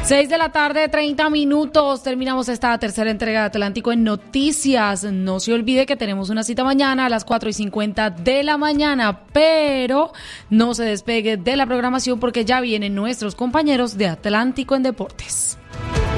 6:30 terminamos esta tercera entrega de Atlántico en Noticias. No se olvide que tenemos una cita mañana a las 4:50 de la mañana, pero no se despegue de la programación porque ya vienen nuestros compañeros de Atlántico en Deportes.